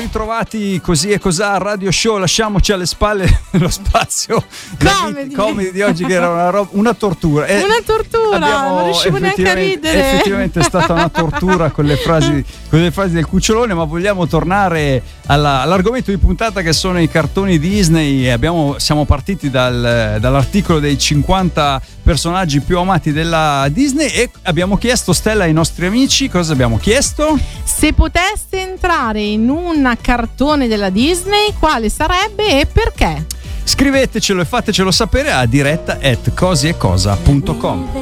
ritrovati così e cos'ha Radio Show. Lasciamoci alle spalle lo spazio comedy di oggi, che era una tortura. Una tortura, non riuscivo neanche a ridere. Effettivamente è stata una tortura con le frasi del cucciolone, ma vogliamo tornare all'argomento di puntata, che sono i cartoni Disney. Siamo partiti dall'articolo dei 50 personaggi più amati della Disney e abbiamo chiesto, Stella, ai nostri amici, cosa abbiamo chiesto? Se poteste entrare in un cartone della Disney, quale sarebbe e perché? Scrivetecelo e fatecelo sapere a diretta@cosiecosa.com.